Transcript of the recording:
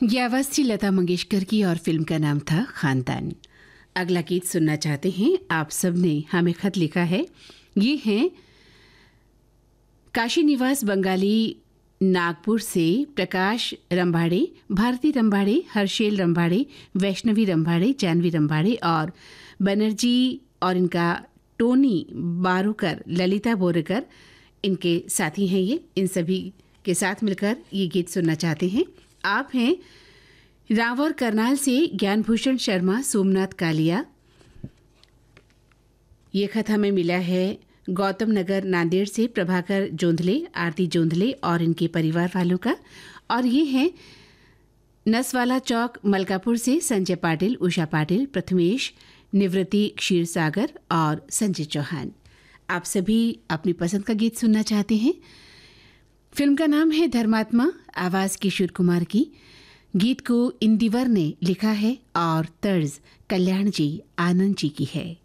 ये आवाज़ थी लता मंगेशकर की और फिल्म का नाम था खानदान। अगला गीत सुनना चाहते हैं आप सब ने हमें खत लिखा है। ये हैं काशी निवास बंगाली नागपुर से प्रकाश रंभाड़े, भारती रंभाड़े, हर्षेल रंभाड़े, वैष्णवी रंभाड़े, जानवी रंभाड़े और बनर्जी और इनका टोनी बारूकर, ललिता बोरकर इनके साथी हैं। ये इन सभी के साथ मिलकर ये गीत सुनना चाहते हैं। आप हैं रावर करनाल से ज्ञानभूषण शर्मा, सोमनाथ कालिया। ये खत हमें मिला है गौतम नगर नांदेड़ से प्रभाकर जोंधले, आरती जोंधले और इनके परिवार वालों का। और ये हैं नसवाला चौक मलकापुर से संजय पाटिल, उषा पाटिल, प्रथमेश, निवृत्ति क्षीरसागर और संजय चौहान। आप सभी अपनी पसंद का गीत सुनना चाहते हैं। फिल्म का नाम है धर्मात्मा, आवाज़ किशोर कुमार की। गीत को इंदिवर ने लिखा है और तर्ज कल्याण जी आनंद जी की है।